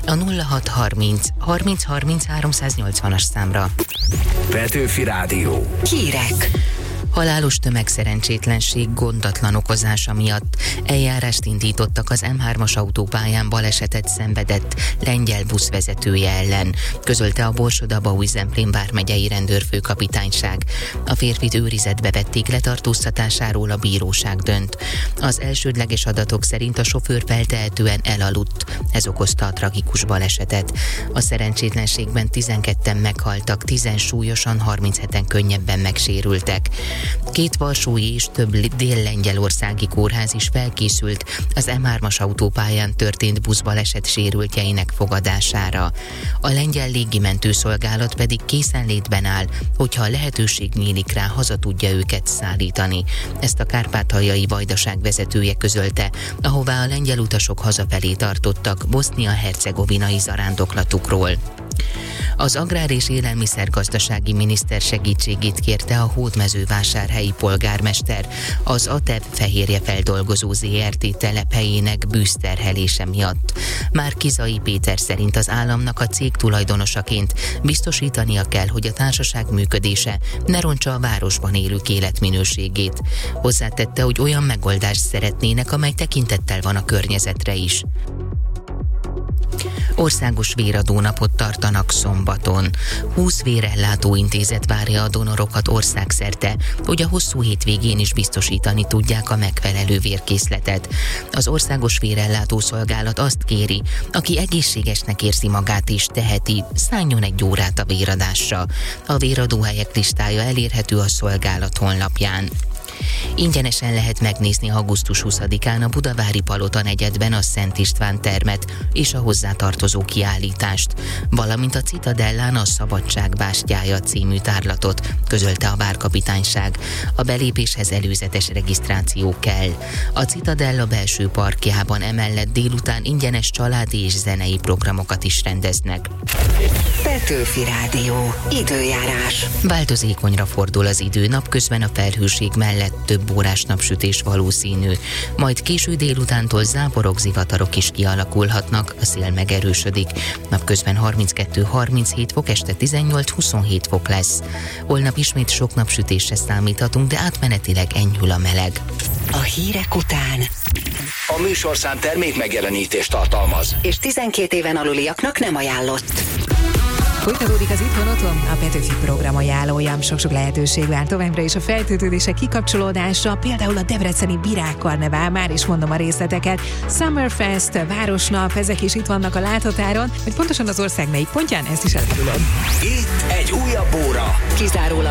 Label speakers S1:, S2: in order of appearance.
S1: a 0630 30 30 380-as számra.
S2: Petőfi Rádió.
S3: Hírek.
S1: Halálos tömegszerencsétlenség gondatlan okozása miatt eljárást indítottak az M3-as autópályán balesetet szenvedett lengyel buszvezetője ellen, közölte a Borsod-Abaúj-Zemplén vármegyei rendőrfőkapitányság. A férfit őrizetbe vették, letartóztatásáról a bíróság dönt. Az elsődleges adatok szerint a sofőr feltehetően elaludt, ez okozta a tragikus balesetet. A szerencsétlenségben 12-en meghaltak, 10 súlyosan, 37-en könnyebben megsérültek. 2 varsói és több dél-lengyelországi kórház is felkészült az M3-as autópályán történt buszbaleset sérültjeinek fogadására. A lengyel légimentőszolgálat pedig készenlétben áll, hogyha a lehetőség nyílik rá, haza tudja őket szállítani. Ezt a kárpátaljai vajdaság vezetője közölte, ahová a lengyel utasok hazafelé tartottak bosznia-hercegovinai zarándoklatukról. Az Agrár- és Élelmiszergazdasági Miniszter segítségét kérte a hódmezővásárhelyi polgármester az ATEV fehérjefeldolgozó ZRT telephelyének bűzterhelése miatt. Márki-Zay Péter szerint az államnak a cég tulajdonosaként biztosítania kell, hogy a társaság működése ne rontsa a városban élők életminőségét. Hozzátette, hogy olyan megoldást szeretnének, amely tekintettel van a környezetre is. Országos véradónapot tartanak szombaton. 20 vérellátó intézet várja a donorokat országszerte, hogy a hosszú hétvégén is biztosítani tudják a megfelelő vérkészletet. Az Országos Vérellátó Szolgálat azt kéri, aki egészségesnek érzi magát és teheti, szálljon 1 órát a véradásra. A véradóhelyek listája elérhető a szolgálat honlapján. Ingyenesen lehet megnézni augusztus 20-án a Budavári Palota negyedben a Szent István termet és a hozzátartozó kiállítást, valamint a Citadellán a Szabadság bástyája című tárlatot, közölte a várkapitányság. A belépéshez előzetes regisztráció kell. A Citadella belső parkjában emellett délután ingyenes családi és zenei programokat is rendeznek.
S3: Petőfi Rádió. Időjárás.
S1: Változékonyra fordul az idő, napközben a felhőség mellett több órás napsütés valószínű, majd késő délutántól záporok, zivatarok is kialakulhatnak, a szél megerősödik. Napközben 32-37 fok, este 18-27 fok lesz. Holnap ismét sok napsütésre számíthatunk, de átmenetileg enyhül a meleg.
S3: A hírek után
S2: A műsorszám termék megjelenítést tartalmaz,
S3: és 12 éven aluliaknak nem ajánlott.
S4: Folytatódik az Itthon Otthon, a Petőfi program ajánlója. Sok-sok lehetőség vár továbbra is a feltöltődések kikapcsolódásra, például a debreceni Virágkarnevál, már is mondom a részleteket. Summerfest, Városnap, ezek is itt vannak a láthatáron, hogy pontosan az ország melyik pontján, ezt is elmondom.
S2: itt egy újabb óra.
S3: Kizárólag